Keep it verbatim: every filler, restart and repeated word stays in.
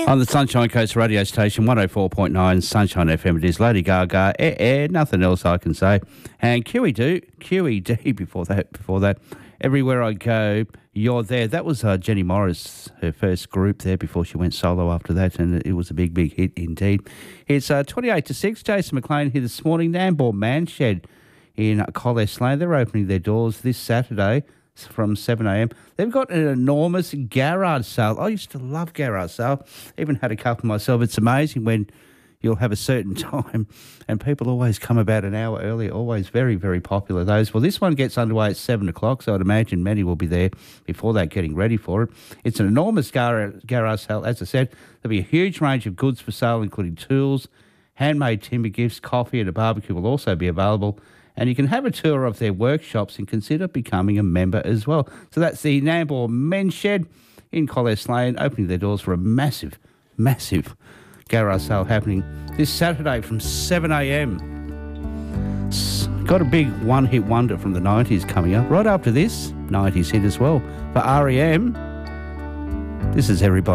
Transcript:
On the Sunshine Coast radio station, one oh four point nine Sunshine F M, it is Lady Gaga, eh, eh, nothing else I can say. And Q E D, Q E D before that, before that, Everywhere I Go, You're There. That was uh, Jenny Morris, her first group there before she went solo after that, and it was a big, big hit indeed. It's uh, twenty-eight to six, Jason McLean here this morning, Nambour Manshed in Colles Lane. They're opening their doors this Saturday from seven a m. They've got an enormous garage sale. I used to love garage sale. Even had a couple myself. It's amazing when you'll have a certain time and people always come about an hour early, always very, very popular, those. Well, this one gets underway at seven o'clock, so I'd imagine many will be there before that getting ready for it. It's an enormous gar- garage sale. As I said, there'll be a huge range of goods for sale, including tools, handmade timber gifts, coffee, and a barbecue will also be available. And you can have a tour of their workshops and consider becoming a member as well. So that's the Nambour Men's Shed in Colles Lane, opening their doors for a massive, massive garage sale happening this Saturday from seven a m. Got a big one-hit wonder from the nineties coming up. Right after this, nineties hit as well. For R E M, this is Everybody.